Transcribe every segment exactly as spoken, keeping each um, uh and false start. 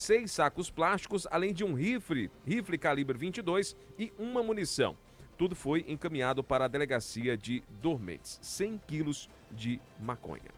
seis sacos plásticos, além de um rifle, rifle calibre vinte e dois e uma munição. Tudo foi encaminhado para a delegacia de Dormentes. cem quilos de maconha.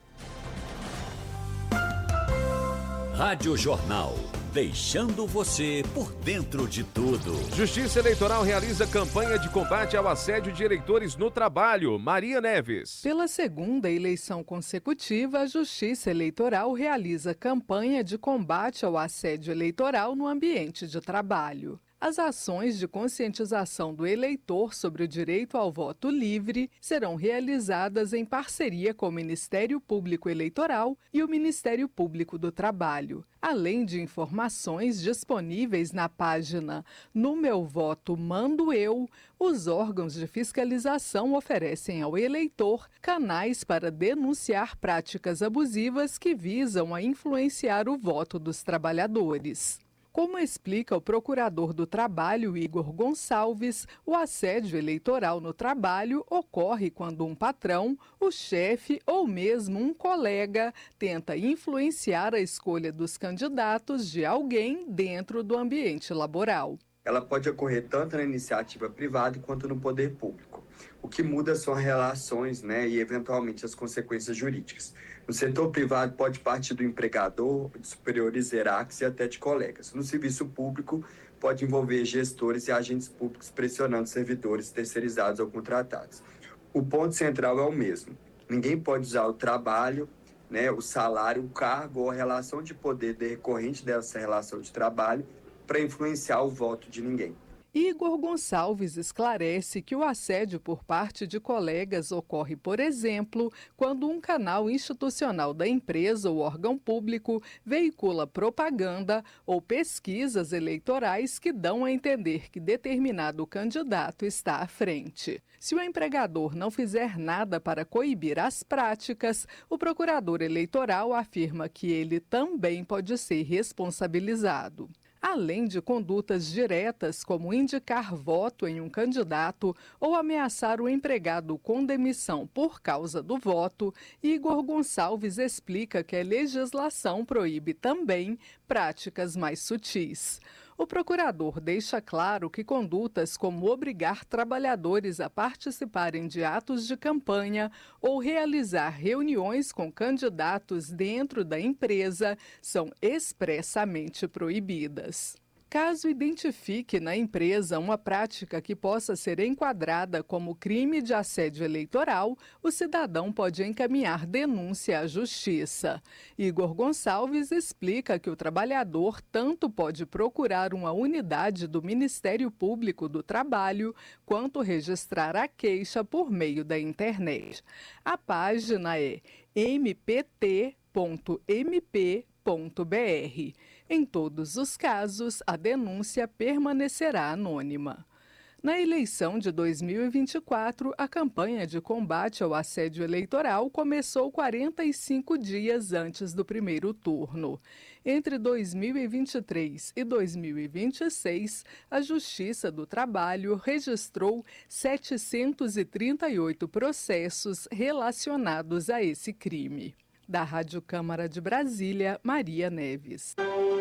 Rádio Jornal, deixando você por dentro de tudo. Justiça Eleitoral realiza campanha de combate ao assédio de eleitores no trabalho. Maria Neves. Pela segunda eleição consecutiva, a Justiça Eleitoral realiza campanha de combate ao assédio eleitoral no ambiente de trabalho. As ações de conscientização do eleitor sobre o direito ao voto livre serão realizadas em parceria com o Ministério Público Eleitoral e o Ministério Público do Trabalho, além de informações disponíveis na página No Meu Voto Mando Eu. Os órgãos de fiscalização oferecem ao eleitor canais para denunciar práticas abusivas que visam a influenciar o voto dos trabalhadores. Como explica o procurador do Trabalho, Igor Gonçalves, o assédio eleitoral no trabalho ocorre quando um patrão, o chefe ou mesmo um colega tenta influenciar a escolha dos candidatos de alguém dentro do ambiente laboral. Ela pode ocorrer tanto na iniciativa privada quanto no poder público. O que muda são as relações, né, e, eventualmente, as consequências jurídicas. No setor privado, pode partir do empregador, de superiores hierárquicos e até de colegas. No serviço público, pode envolver gestores e agentes públicos pressionando servidores terceirizados ou contratados. O ponto central é o mesmo. Ninguém pode usar o trabalho, né, o salário, o cargo ou a relação de poder decorrente dessa relação de trabalho para influenciar o voto de ninguém. Igor Gonçalves esclarece que o assédio por parte de colegas ocorre, por exemplo, quando um canal institucional da empresa ou órgão público veicula propaganda ou pesquisas eleitorais que dão a entender que determinado candidato está à frente. Se o empregador não fizer nada para coibir as práticas, o procurador eleitoral afirma que ele também pode ser responsabilizado. Além de condutas diretas, como indicar voto em um candidato ou ameaçar o empregado com demissão por causa do voto, Igor Gonçalves explica que a legislação proíbe também práticas mais sutis. O procurador deixa claro que condutas como obrigar trabalhadores a participarem de atos de campanha ou realizar reuniões com candidatos dentro da empresa são expressamente proibidas. Caso identifique na empresa uma prática que possa ser enquadrada como crime de assédio eleitoral, o cidadão pode encaminhar denúncia à Justiça. Igor Gonçalves explica que o trabalhador tanto pode procurar uma unidade do Ministério Público do Trabalho, quanto registrar a queixa por meio da internet. A página é m p t ponto m p ponto b r. Em todos os casos, a denúncia permanecerá anônima. Na eleição de dois mil e vinte e quatro, a campanha de combate ao assédio eleitoral começou quarenta e cinco dias antes do primeiro turno. Entre dois mil e vinte e três e dois mil e vinte e seis, a Justiça do Trabalho registrou setecentos e trinta e oito processos relacionados a esse crime. Da Rádio Câmara de Brasília, Maria Neves.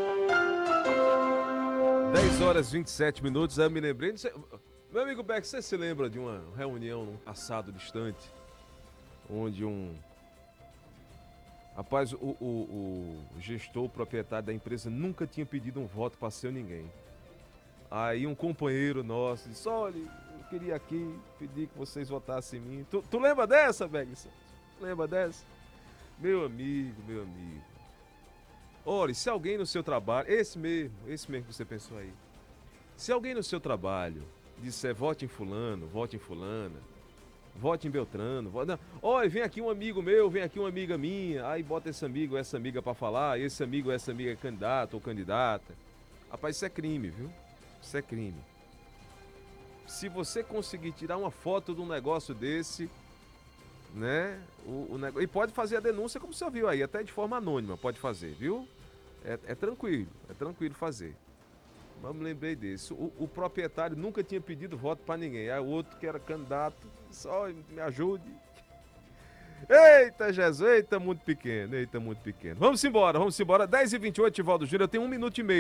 dez horas e vinte e sete minutos, eu me lembrei... Meu amigo Beck, você se lembra de uma reunião num passado distante, onde um... Rapaz, o, o, o gestor, o proprietário da empresa nunca tinha pedido um voto para seu ninguém. Aí um companheiro nosso disse, olha, eu queria aqui pedir que vocês votassem em mim. Tu, tu lembra dessa, Beck? Lembra dessa? Meu amigo, meu amigo. Olha, se alguém no seu trabalho, esse mesmo, esse mesmo que você pensou aí. Se alguém no seu trabalho disser vote em fulano, vote em fulana, vote em Beltrano, vote... Não, olha, vem aqui um amigo meu, vem aqui uma amiga minha, aí bota esse amigo ou essa amiga pra falar, esse amigo ou essa amiga é candidato ou candidata. Rapaz, isso é crime, viu? Isso é crime. Se você conseguir tirar uma foto de um negócio desse... né? O, o negócio... E pode fazer a denúncia, como você viu aí, até de forma anônima, pode fazer, viu? É, é tranquilo, é tranquilo fazer. Mas me lembrei desse. O, o proprietário nunca tinha pedido voto pra ninguém. Aí o outro que era candidato, só me ajude. Eita, Jesus, eita, muito pequeno, eita, muito pequeno. Vamos embora, vamos embora. dez e vinte e oito, Tivaldo Júnior, eu tenho um minuto e meio.